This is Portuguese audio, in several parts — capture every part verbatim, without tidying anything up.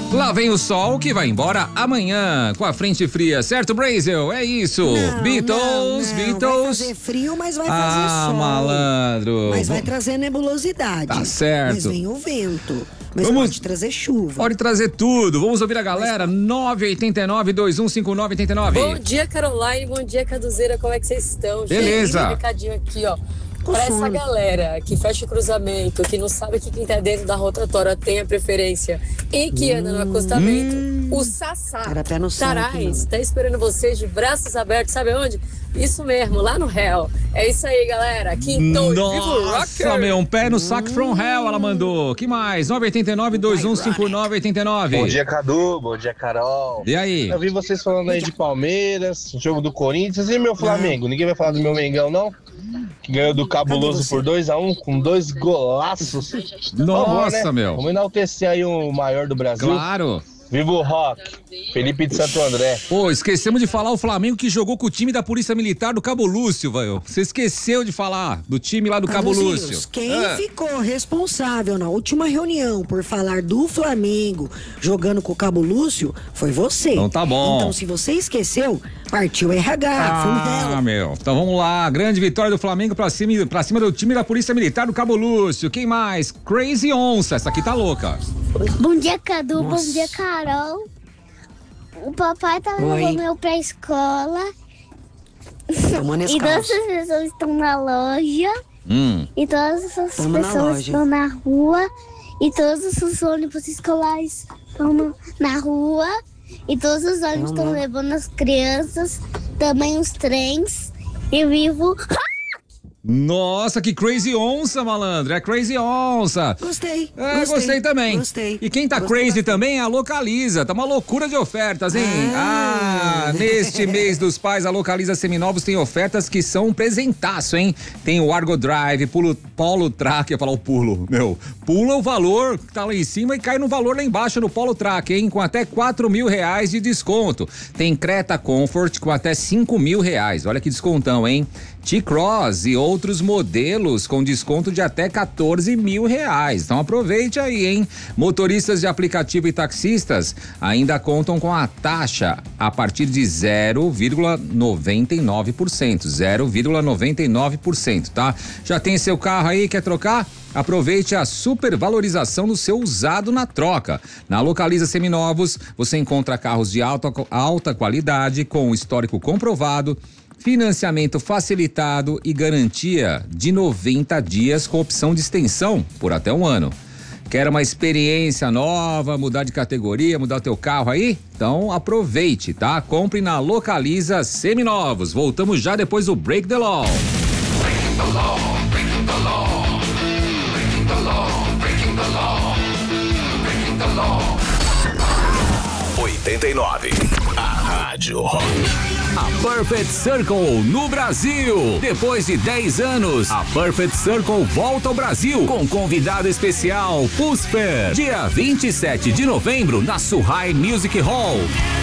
Lá vem o sol que vai embora amanhã com a frente fria, certo, Brasil? É isso. Não, Beatles, não, não. Beatles. Vai fazer frio, mas vai fazer ah, sol. malandro. Mas vai trazer nebulosidade. Tá certo. Mas vem o vento. Mas Vamos... pode trazer chuva. Pode trazer tudo. Vamos ouvir a galera. nove oito nove, dois um cinco nove oito nove. Bom dia, Caroline. Bom dia, Caduzeira. Como é que vocês estão? Beleza. Gente, um recadinho aqui, ó. Para essa galera que fecha o cruzamento, que não sabe que quem tá dentro da rotatória tem a preferência e que anda no acostamento, hum. o Sassá Tarais tá esperando vocês de braços abertos, sabe onde? Isso mesmo, lá no Hell. É isso aí, galera. Quinto Nossa, meu, um pé no saco from Hell, ela mandou. Que mais? nove oito nove, dois um cinco nove oito nove. Bom dia, Cadu. Bom dia, Carol. E aí? Eu vi vocês falando aí de Palmeiras, jogo do Corinthians e meu Flamengo. Ninguém vai falar do meu Mengão, não? Que ganhou do Cabuloso por dois a um, com dois golaços. Nossa, favor, né? meu. Vamos enaltecer aí o maior do Brasil. Claro. Viva o Rock, Felipe de Santo André. Pô, esquecemos de falar o Flamengo que jogou com o time da Polícia Militar do Cabo Lúcio, velho. Você esqueceu de falar do time lá do Cabo Lúcio. Quem ah. ficou responsável na última reunião por falar do Flamengo jogando com o Cabo Lúcio foi você. Então tá bom. Então se você esqueceu, partiu R H, Ah, meu. Então vamos lá. Grande vitória do Flamengo pra cima, pra cima do time da Polícia Militar do Cabo Lúcio. Quem mais? Crazy Onça. Essa aqui tá louca. Bom dia, Cadu. Nossa. Bom dia, Carol. O papai tá Oi. levando eu pra escola. Tomando E todas as pessoas estão na loja. Hum. E todas as Tamo na pessoas loja. estão na rua. E todos os ônibus escolares estão no- na rua. E todos os ônibus estão levando as crianças. Também os trens. E vivo... Nossa, que Crazy Onça, malandro. É Crazy Onça. Gostei. É, gostei, gostei também. Gostei. E quem tá Gostei crazy bastante. também é a Localiza. Tá uma loucura de ofertas, hein? Ah, Ah. neste mês dos pais, a Localiza Seminovos tem ofertas que são um presentaço, hein? Tem o Argo Drive, Pulo, Polo Track, ia falar o pulo, meu. Pula o valor que tá lá em cima e cai no valor lá embaixo no Polo Track, hein? Com até quatro mil reais de desconto. Tem Creta Comfort com até cinco mil reais. Olha que descontão, hein? T-Cross e outros modelos com desconto de até quatorze mil reais. Então aproveite aí, hein? Motoristas de aplicativo e taxistas ainda contam com a taxa a partir de zero vírgula noventa e nove por cento. zero vírgula noventa e nove por cento, tá? Já tem seu carro aí, quer trocar? Aproveite a supervalorização do seu usado na troca. Na Localiza Seminovos, você encontra carros de alta, alta qualidade, com histórico comprovado, financiamento facilitado e garantia de noventa dias com opção de extensão por até um ano. Quer uma experiência nova, mudar de categoria, mudar o teu carro aí? Então aproveite, tá? Compre na Localiza Seminovos. Voltamos já depois do Break the Law. Breaking the law, breaking the law, breaking the law, breaking the law, breaking the law. oitenta e nove, a Rádio Rock. A Perfect Circle no Brasil. Depois de dez anos, a Perfect Circle volta ao Brasil com convidado especial, Pusper. Dia vinte e sete de novembro, na Suhai Music Hall.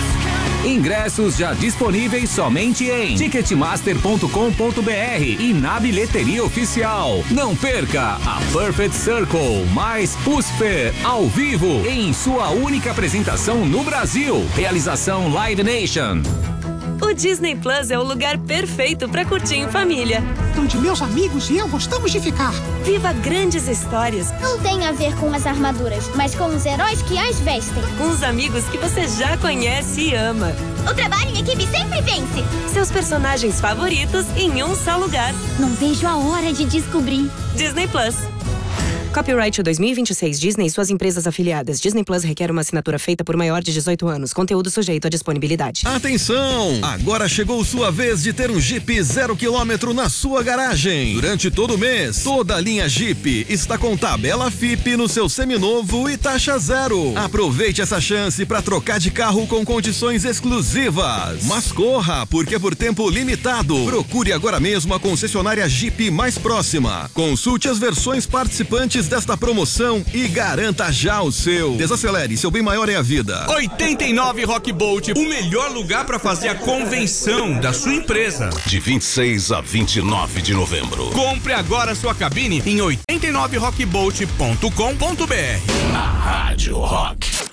Ingressos já disponíveis somente em ticketmaster ponto com ponto br e na bilheteria oficial. Não perca a Perfect Circle mais Pusper ao vivo em sua única apresentação no Brasil. Realização Live Nation. O Disney Plus é o lugar perfeito para curtir em família. Onde meus amigos e eu gostamos de ficar. Viva grandes histórias. Não tem a ver com as armaduras, mas com os heróis que as vestem. Com os amigos que você já conhece e ama. O trabalho em equipe sempre vence. Seus personagens favoritos em um só lugar. Não vejo a hora de descobrir. Disney Plus. Copyright dois mil e vinte e seis Disney e suas empresas afiliadas. Disney Plus requer uma assinatura feita por maior de dezoito anos. Conteúdo sujeito à disponibilidade. Atenção! Agora chegou sua vez de ter um Jeep zero quilômetro na sua garagem. Durante todo o mês, toda a linha Jeep está com tabela F I P no seu seminovo e taxa zero. Aproveite essa chance para trocar de carro com condições exclusivas. Mas corra, porque é por tempo limitado. Procure agora mesmo a concessionária Jeep mais próxima. Consulte as versões participantes desta promoção e garanta já o seu. Desacelere, seu bem maior é a vida. oitenta e nove Rock Bolt, o melhor lugar para fazer a convenção da sua empresa. De vinte e seis a vinte e nove de novembro. Compre agora sua cabine em oitenta e nove rock bolt ponto com ponto br. A Rádio Rock.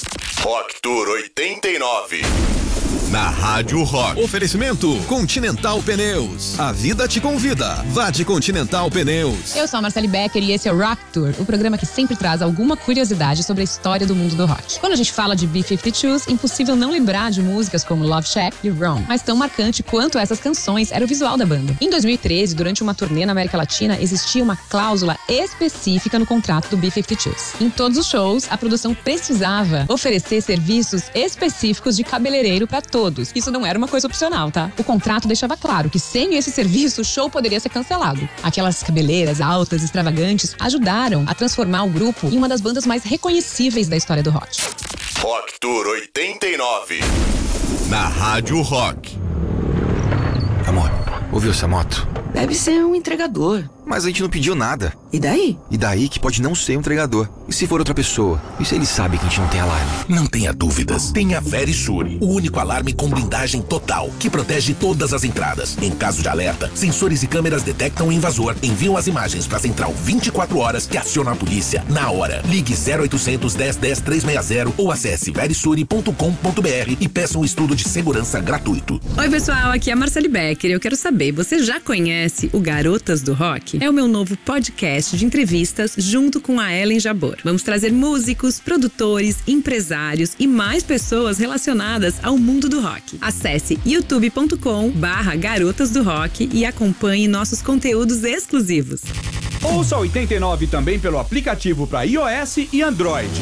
Rock Tour oitenta e nove. Na Rádio Rock. Oferecimento Continental Pneus. A vida te convida. Vá de Continental Pneus. Eu sou a Marcele Becker e esse é o Rock Tour, o programa que sempre traz alguma curiosidade sobre a história do mundo do rock. Quando a gente fala de B cinquenta e dois, impossível não lembrar de músicas como Love Shack e Wrong. Mas tão marcante quanto essas canções era o visual da banda. Em dois mil e treze, durante uma turnê na América Latina, existia uma cláusula específica no contrato do B cinquenta e dois. Em todos os shows, a produção precisava oferecer serviços específicos de cabeleireiro para todos. Isso não era uma coisa opcional, tá? O contrato deixava claro que sem esse serviço o show poderia ser cancelado. Aquelas cabeleiras altas, extravagantes, ajudaram a transformar o grupo em uma das bandas mais reconhecíveis da história do rock. Rock Tour oitenta e nove. Na Rádio Rock. Amor, ouviu essa moto? Deve ser um entregador. Mas a gente não pediu nada. E daí? E daí que pode não ser um entregador. E se for outra pessoa? E se ele sabe que a gente não tem alarme? Não tenha dúvidas. Tem a Verisure, o único alarme com blindagem total, que protege todas as entradas. Em caso de alerta, sensores e câmeras detectam o invasor, enviam as imagens para a central vinte e quatro horas que aciona a polícia na hora. Ligue zero oitocentos, dez, dez, trezentos e sessenta ou acesse verisure ponto com ponto br e peça um estudo de segurança gratuito. Oi pessoal, aqui é a Marcele Becker e eu quero saber, você já conhece o Garotas do Rock? É o meu novo podcast de entrevistas junto com a Ellen Jabor. Vamos trazer músicos, produtores, empresários e mais pessoas relacionadas ao mundo do rock. Acesse youtube ponto com barra Garotas do Rock e acompanhe nossos conteúdos exclusivos. Ouça oitenta e nove também pelo aplicativo para iOS e Android.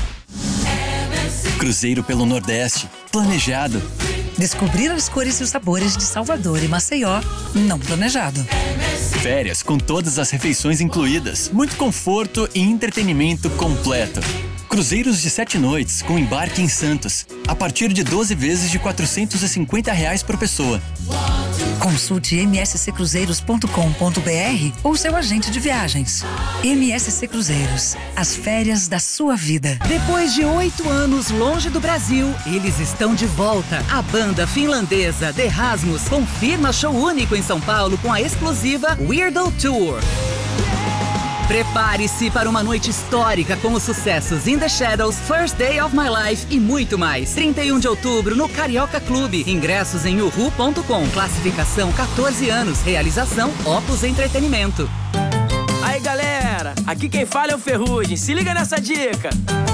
Cruzeiro pelo Nordeste, planejado. Descobrir as cores e os sabores de Salvador e Maceió, não planejado. Férias com todas as refeições incluídas, muito conforto e entretenimento completo. Cruzeiros de sete noites com embarque em Santos, a partir de doze vezes de quatrocentos e cinquenta reais por pessoa. Consulte m s c cruzeiros ponto com ponto b r ou seu agente de viagens. M S C Cruzeiros, as férias da sua vida. Depois de oito anos longe do Brasil, eles estão de volta. A banda finlandesa The Rasmus confirma show único em São Paulo com a explosiva Weirdo Tour. Prepare-se para uma noite histórica com os sucessos In The Shadows, First Day of My Life e muito mais. trinta e um de outubro no Carioca Clube. Ingressos em uhu ponto com. Classificação quatorze anos. Realização Opus Entretenimento. Aí galera, aqui quem fala é o Ferrugem. Se liga nessa dica.